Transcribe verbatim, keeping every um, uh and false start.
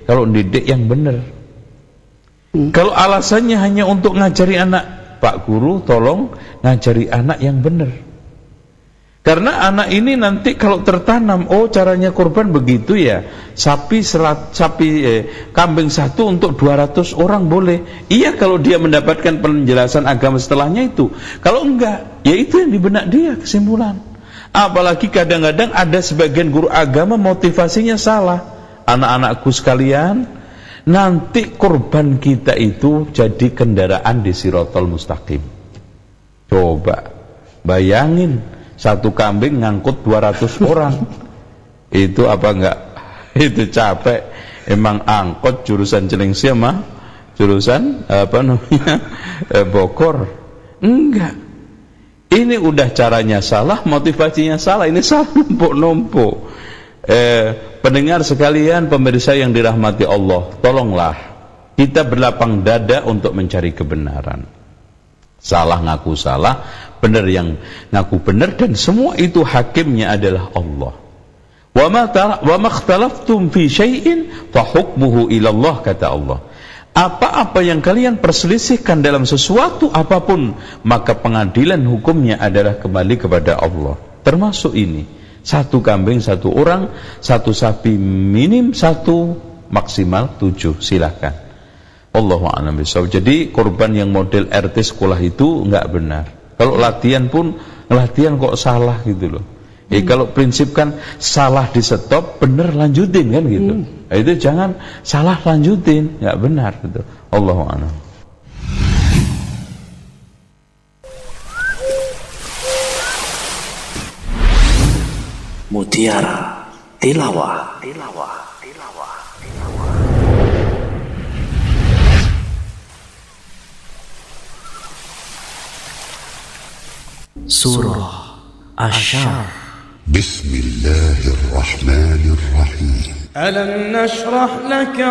kalau didik yang benar. Hmm. Kalau alasannya hanya untuk ngajari anak, Pak Guru tolong ngajari anak yang benar. Karena anak ini nanti kalau tertanam, oh caranya kurban begitu ya, sapi serat, sapi eh, kambing satu untuk dua ratus orang boleh. Iya kalau dia mendapatkan penjelasan agama setelahnya itu. Kalau enggak, ya itu yang di benak dia kesimpulan. Apalagi kadang-kadang ada sebagian guru agama motivasinya salah. Anak-anakku sekalian, nanti kurban kita itu jadi kendaraan di Sirotol Mustaqim. Coba bayangin, satu kambing ngangkut dua ratus orang. Itu apa enggak? Itu capek. Emang angkot jurusan Cilengsi sama jurusan apa namanya Bogor. Enggak. Ini udah caranya salah, motivasinya salah. Ini salah numpuk-numpuk. Eh, pendengar sekalian, pemirsa yang dirahmati Allah, tolonglah kita berlapang dada untuk mencari kebenaran. Salah ngaku salah, benar yang ngaku benar, dan semua itu hakimnya adalah Allah. Wa ma wa makhtalaftum fi syai'in fa hukmuhu ila Allah, kata Allah. Apa-apa yang kalian perselisihkan dalam sesuatu apapun, maka pengadilan hukumnya adalah kembali kepada Allah. Termasuk ini. Satu kambing satu orang, satu sapi minim satu, maksimal tujuh, silakan. Allahu a'lam bishawab. Jadi korban yang model R T sekolah itu enggak benar. Kalau latihan pun latihan kok salah gitu loh. Hmm. Eh kalau prinsip kan salah di stop, benar lanjutin kan gitu. Hmm. Nah, itu jangan salah lanjutin, enggak benar gitu. Allahu a'lam. Mutiara Tilawah. Tilawah. Tilawah. Tilawah. Surah Asy-Syarh. Bismillahirrahmanirrahim. Alam nashrah laka